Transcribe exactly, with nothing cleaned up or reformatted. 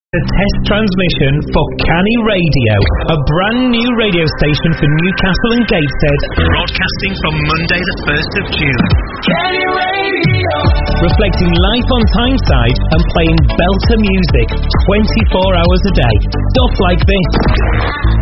The test transmission for Canny Radio, a brand new radio station for Newcastle and Gateshead, broadcasting from Monday the first of June. Canny Radio! Reflecting life on Tyneside and playing belter music twenty-four hours a day. Stuff like this.